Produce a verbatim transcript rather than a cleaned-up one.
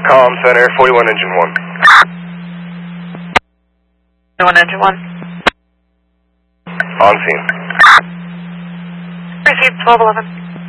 Comm Center, forty-one Engine one. forty-one Engine one. On scene. Received twelve eleven.